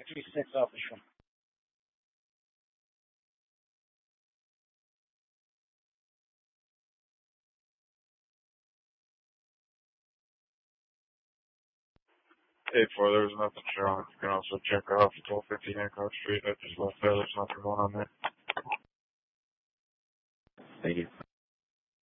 3-6 office room. Hey, for there's nothing showing. You can also check off 1250 Hancock Street. I just left there. There's nothing going on there. Thank you.